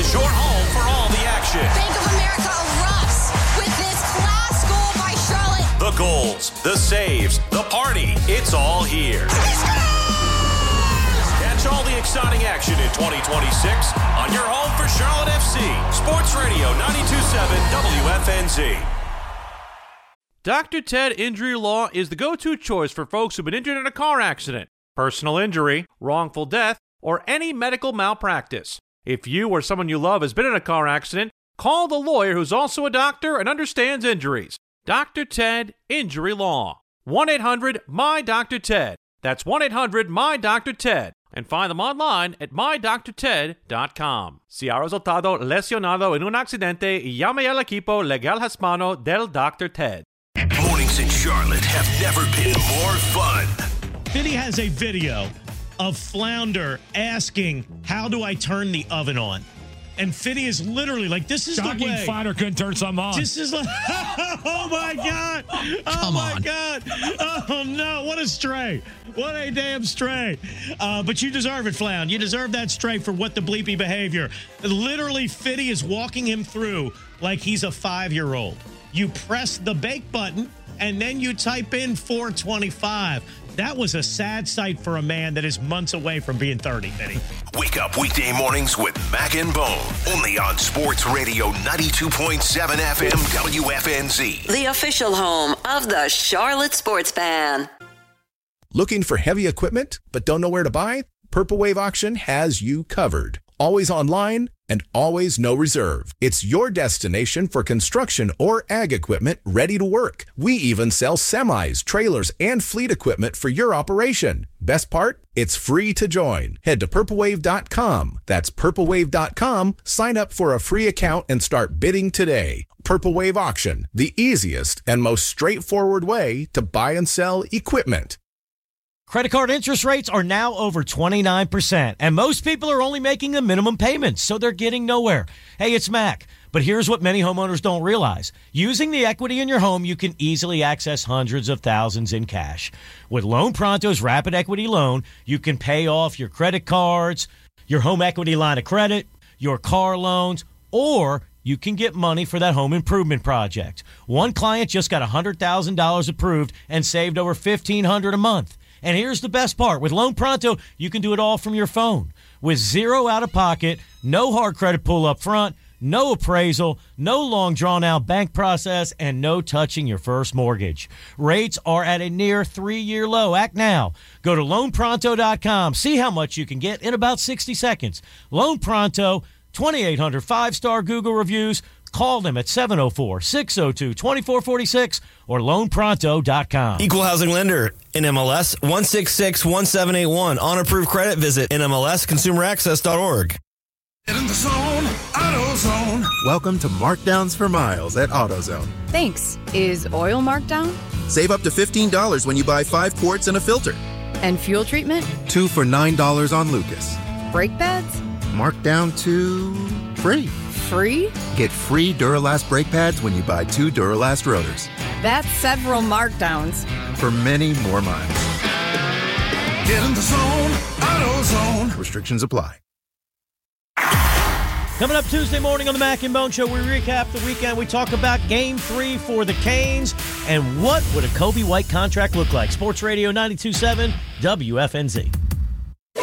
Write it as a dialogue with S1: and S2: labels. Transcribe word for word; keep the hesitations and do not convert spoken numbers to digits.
S1: your home for all the action.
S2: Bank of America erupts with this class goal by Charlotte.
S1: The goals, the saves, the party. It's all here. Catch all the exciting action in twenty twenty-six on your home for Charlotte F C. Sports Radio ninety-two point seven W F N Z.
S3: Doctor Ted Injury Law is the go-to choice for folks who've been injured in a car accident, personal injury, wrongful death, or any medical malpractice. If you or someone you love has been in a car accident, call the lawyer who's also a doctor and understands injuries. Doctor Ted Injury Law. one eight hundred M Y D R Ted. That's one eight hundred M Y D R Ted. And find them online at my doctor ted dot com. Si ha resultado lesionado en un accidente, llame al equipo legal hispano del Doctor Ted.
S1: Mornings in Charlotte have never been more fun.
S4: Fitty has a video of Flounder asking, how do I turn the oven on? And Fitty is literally like, this is
S5: Shocking
S4: the way.
S5: fighter couldn't turn something on.
S4: This is like, oh my God. Oh
S6: Come
S4: my
S6: on.
S4: God. Oh no, what a stray. What a damn stray. Uh, but you deserve it, Flound. You deserve that stray for what the bleepy behavior. Literally, Fitty is walking him through like he's a five-year-old. You press the bake button, and then you type in four twenty-five. That was a sad sight for a man that is months away from being thirty, Fitty.
S1: Wake up weekday mornings with Mac and Bone. Only on Sports Radio ninety-two point seven F M W F N Z.
S7: The official home of the Charlotte Sports Fan.
S8: Looking for heavy equipment but don't know where to buy? Purple Wave Auction has you covered. Always online and always no reserve. It's your destination for construction or ag equipment ready to work. We even sell semis, trailers, and fleet equipment for your operation. Best part? It's free to join. Head to purple wave dot com. That's purple wave dot com. Sign up for a free account and start bidding today. Purple Wave Auction, the easiest and most straightforward way to buy and sell equipment.
S9: Credit card interest rates are now over twenty-nine percent, and most people are only making the minimum payments, so they're getting nowhere. Hey, it's Mac, but here's what many homeowners don't realize. Using the equity in your home, you can easily access hundreds of thousands in cash. With Loan Pronto's Rapid Equity Loan, you can pay off your credit cards, your home equity line of credit, your car loans, or you can get money for that home improvement project. One client just got one hundred thousand dollars approved and saved over fifteen hundred dollars a month. And here's the best part. With Loan Pronto, you can do it all from your phone. With zero out-of-pocket, no hard credit pull up front, no appraisal, no long drawn-out bank process, and no touching your first mortgage. Rates are at a near three-year low. Act now. Go to loan pronto dot com. See how much you can get in about sixty seconds. Loan Pronto, twenty-eight hundred five-star Google reviews. Call them at seven oh four, six oh two, two four four six or loan pronto dot com.
S10: Equal housing lender, N M L S one six six one seven eight one. On approved credit, visit N M L S consumer access dot org.
S11: Get in the zone, AutoZone. Welcome to Markdowns for Miles at AutoZone.
S12: Thanks. Is oil marked down?
S11: Save up to fifteen dollars when you buy five quarts and a filter.
S12: And fuel treatment?
S11: Two for nine dollars on Lucas.
S12: Brake pads?
S11: Marked down to free.
S12: Free?
S11: Get free Duralast brake pads when you buy two Duralast rotors.
S12: That's several markdowns.
S11: For many more miles. Get in the zone, AutoZone. Restrictions apply.
S9: Coming up Tuesday morning on the Mac and Bone Show, we recap the weekend. We talk about Game three for the Canes and what would a Kobe White contract look like. Sports Radio ninety-two point seven W F N Z.